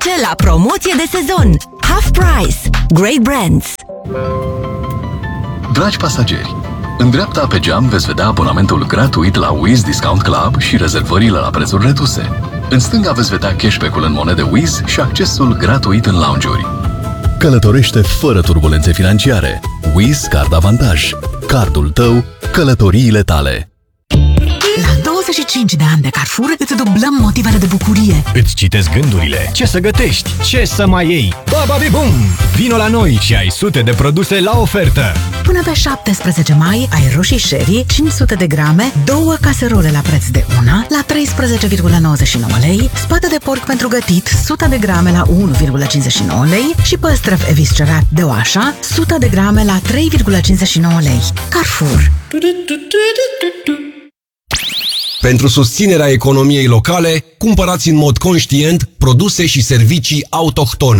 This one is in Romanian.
Ce la promoție de sezon. Half Price. Great Brands. Dragi pasageri, în dreapta pe geam veți vedea abonamentul gratuit la Wizz Discount Club și rezervările la prețuri reduse. În stânga veți vedea cashback-ul în monede Wizz și accesul gratuit în lounge-uri. Călătorește fără turbulențe financiare. Wizz Card Avantaj. Cardul tău, călătoriile tale. La 25 de ani de Carrefour îți dublăm motivele de bucurie. Îți citesc gândurile. Ce să gătești? Ce să mai iei? Bum! Vino la noi și ai sute de produse la ofertă. Până pe 17 mai ai roșii sherry 500 de grame, 2 caserole la preț de una, la 13,99 lei, spate de porc pentru gătit 100 de grame la 1,59 lei și păstrăv eviscerat de oașa 100 de grame la 3,59 lei. Carrefour. Pentru susținerea economiei locale, cumpărați în mod conștient produse și servicii autohtone.